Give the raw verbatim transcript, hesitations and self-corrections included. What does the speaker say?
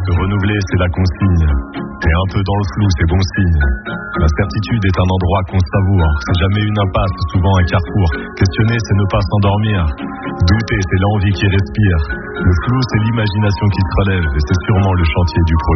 Se renouveler, c'est la consigne. Et un peu dans le flou, c'est bon signe. L'incertitude est un endroit qu'on savoure. C'est jamais une impasse, souvent un carrefour. Questionner, c'est ne pas s'endormir. Douter, c'est l'envie qui respire. Le flou, c'est l'imagination qui se relève. Et c'est sûrement le chantier du projet.